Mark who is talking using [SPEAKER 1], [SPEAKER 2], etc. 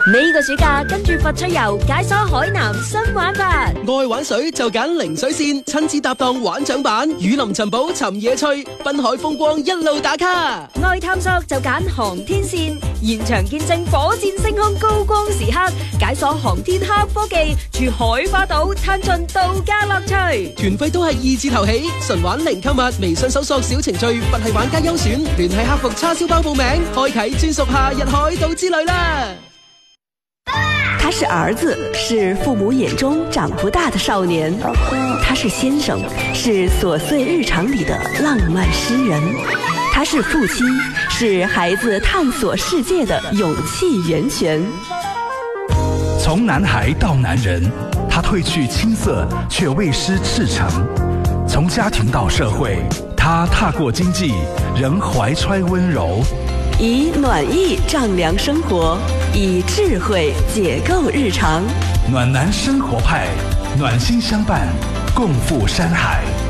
[SPEAKER 1] 呢個暑假跟住佛趣遊解鎖海南新玩法，
[SPEAKER 2] 愛玩水就揀零水線，親子搭檔玩槳板，雨林尋寶尋野趣，濱海風光一路打卡。
[SPEAKER 1] 愛探索就揀航天線，現場見證火箭升空高光時刻，解鎖航天黑科技，住海花島探盡度假樂趣。
[SPEAKER 2] 團費都係2字頭起，純玩零購物，微信搜索小程序佛系玩家優選，聯繫客服叉燒包報名，開啟專屬夏日海島之旅啦。
[SPEAKER 3] 他是兒子，是父母眼中長不大的少年；他是先生，是瑣碎日常裡的浪漫詩人；他是父親，是孩子探索世界的勇氣源泉。
[SPEAKER 4] 從男孩到男人，他褪去青澀，卻未失赤誠；從家庭到社會，他踏過經濟，仍懷揣溫柔。
[SPEAKER 3] 以暖意丈量生活，以智慧解構日常。
[SPEAKER 4] 暖男生活派，暖心相伴，共赴山海。